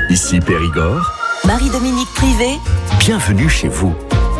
Ici Périgord. Marie-Dominique Privé. Bienvenue chez vous.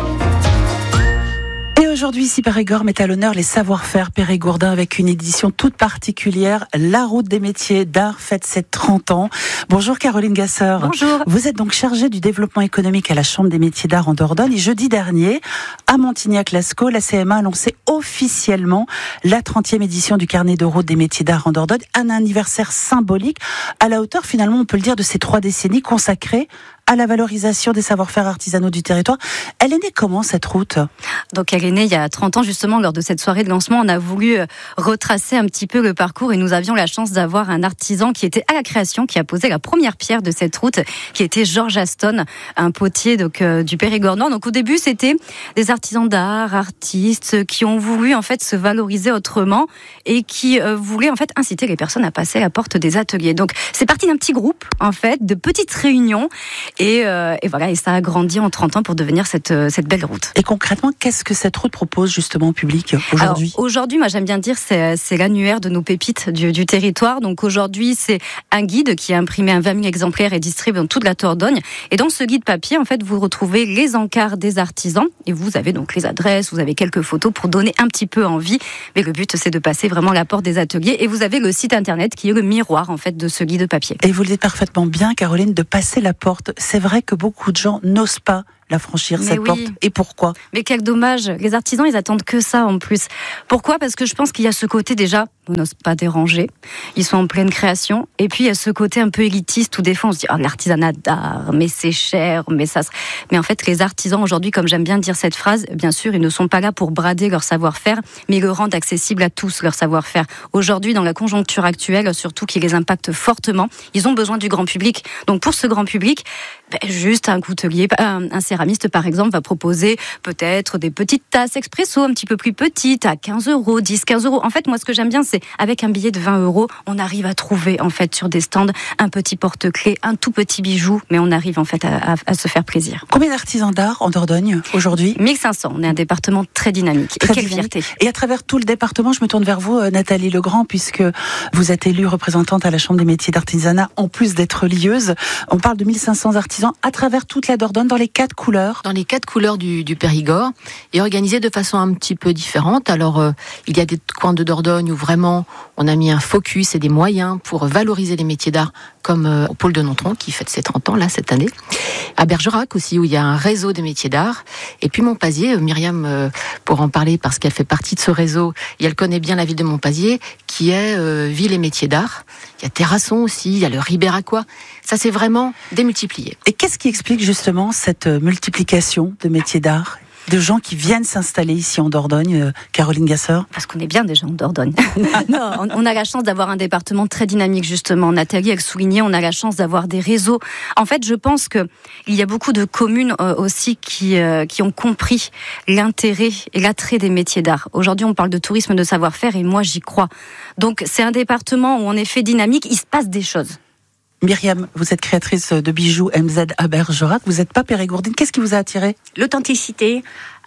Et aujourd'hui, ici Périgord met à l'honneur les savoir-faire périgourdins avec une édition toute particulière. La route des métiers d'art fête ses 30 ans. Bonjour Caroline Gasser. Bonjour. Vous êtes donc chargée du développement économique à la Chambre des métiers d'art en Dordogne. Et jeudi dernier, à Montignac-Lascaux, la CMA a lancé officiellement la 30e édition du carnet de route des métiers d'art en Dordogne. Un anniversaire symbolique à la hauteur, finalement, on peut le dire, de ces 3 décennies consacrées à la valorisation des savoir-faire artisanaux du territoire. Elle est née comment, cette route ? Donc elle est née il y a 30 ans, justement, lors de cette soirée de lancement. On a voulu retracer un petit peu le parcours et nous avions la chance d'avoir un artisan qui était à la création, qui a posé la première pierre de cette route, qui était Georges Aston, un potier du Périgord Nord. Donc au début, c'était des artisans d'art, artistes, qui ont voulu en fait se valoriser autrement et qui voulaient en fait inciter les personnes à passer à la porte des ateliers. Donc c'est parti d'un petit groupe, en fait, de petites réunions. Et voilà, et ça a grandi en 30 ans pour devenir cette belle route. Et concrètement, qu'est-ce que cette route propose justement au public aujourd'hui ? Alors, aujourd'hui, moi j'aime bien dire, c'est l'annuaire de nos pépites du territoire. Donc aujourd'hui, c'est un guide qui a imprimé 20 000 exemplaires et distribué dans toute la Dordogne. Et dans ce guide papier, en fait, vous retrouvez les encarts des artisans et vous avez donc les adresses, vous avez quelques photos pour donner un petit peu envie. Mais le but, c'est de passer vraiment la porte des ateliers. Et vous avez le site internet qui est le miroir en fait de ce guide papier. Et vous le dites parfaitement bien, Caroline, de passer la porte. C'est vrai que beaucoup de gens n'osent pas la franchir, cette porte. Et pourquoi ? Mais quel dommage. Les artisans, ils attendent que ça en plus. Pourquoi ? Parce que je pense qu'il y a ce côté déjà, on n'ose pas déranger. Ils sont en pleine création. Et puis il y a ce côté un peu élitiste où des fois on se dit, l'artisanat d'art, mais c'est cher, mais ça. Mais en fait, les artisans aujourd'hui, comme j'aime bien dire cette phrase, bien sûr, ils ne sont pas là pour brader leur savoir-faire, mais ils le rendent accessible à tous, leur savoir-faire. Aujourd'hui, dans la conjoncture actuelle, surtout qui les impacte fortement, ils ont besoin du grand public. Donc pour ce grand public, juste un coutelier, un céramiste par exemple, va proposer peut-être des petites tasses expresso un petit peu plus petites à 15 €, 10, 15 €. En fait, moi, ce que j'aime bien, c'est avec un billet de 20 €, on arrive à trouver en fait sur des stands un petit porte-clés, un tout petit bijou, mais on arrive en fait à se faire plaisir. Combien d'artisans d'art en Dordogne aujourd'hui ? 1500. On est un département très dynamique. Très et quelle dynamique. fierté. Et à travers tout le département, je me tourne vers vous, Nathalie Legrand, puisque vous êtes élue représentante à la Chambre des métiers d'artisanat, en plus d'être lieuse. On parle de 1500 artisans à travers toute la Dordogne, dans les 4 couleurs. Dans les 4 couleurs du Périgord, et organisé de façon un petit peu différente. Alors, il y a des coins de Dordogne où vraiment on a mis un focus et des moyens pour valoriser les métiers d'art, comme au pôle de Nontron, qui fête ses 30 ans là cette année. À Bergerac aussi, où il y a un réseau des métiers d'art. Et puis Montpazier, Myriam pour en parler parce qu'elle fait partie de ce réseau, et elle connaît bien la ville de Montpazier, qui est ville et métiers d'art. Il y a Terrasson aussi, il y a le Ribéracois. Ça, c'est vraiment démultiplié. Et qu'est-ce qui explique justement cette multiplication de métiers d'art, de gens qui viennent s'installer ici en Dordogne, Caroline Gasser ? Parce qu'on est bien déjà en Dordogne. Non, on a la chance d'avoir un département très dynamique, justement. Nathalie a souligné, on a la chance d'avoir des réseaux. En fait, je pense qu'il y a beaucoup de communes aussi qui ont compris l'intérêt et l'attrait des métiers d'art. Aujourd'hui, on parle de tourisme de savoir-faire et moi, j'y crois. Donc, c'est un département où, en effet, dynamique, il se passe des choses. Myriam, vous êtes créatrice de bijoux MZ à Bergerac. Vous n'êtes pas périgourdine. Qu'est-ce qui vous a attiré ? L'authenticité.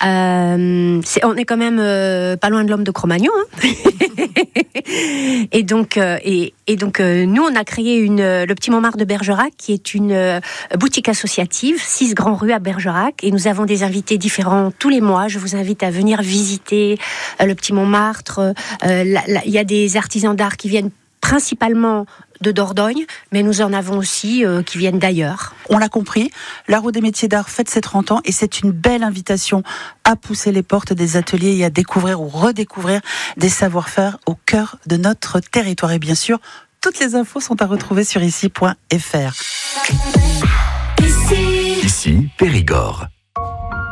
On est quand même pas loin de l'homme de Cro-Magnon. Hein. et donc, nous, on a créé le Petit Montmartre de Bergerac, qui est une boutique associative, 6 Grands Rues à Bergerac. Et nous avons des invités différents tous les mois. Je vous invite à venir visiter le Petit Montmartre. Il y a des artisans d'art qui viennent principalement de Dordogne, mais nous en avons aussi qui viennent d'ailleurs. On l'a compris, la route des métiers d'art fête ses 30 ans et c'est une belle invitation à pousser les portes des ateliers et à découvrir ou redécouvrir des savoir-faire au cœur de notre territoire. Et bien sûr, toutes les infos sont à retrouver sur ici.fr. Ici Périgord.